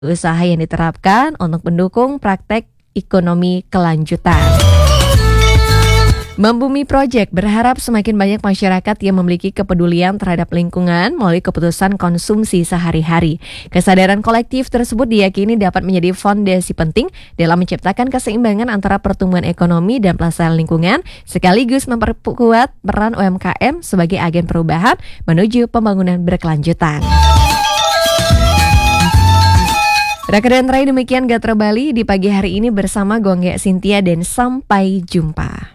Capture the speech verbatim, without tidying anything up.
usaha yang diterapkan untuk mendukung praktek ekonomi kelanjutan. Membumi Project berharap semakin banyak masyarakat yang memiliki kepedulian terhadap lingkungan melalui keputusan konsumsi sehari-hari. Kesadaran kolektif tersebut diyakini dapat menjadi fondasi penting dalam menciptakan keseimbangan antara pertumbuhan ekonomi dan pelestarian lingkungan, sekaligus memperkuat peran U M K M sebagai agen perubahan menuju pembangunan berkelanjutan. Rekan dan terakhir demikian Gatra Bali di pagi hari ini bersama Gongge Cynthia dan sampai jumpa.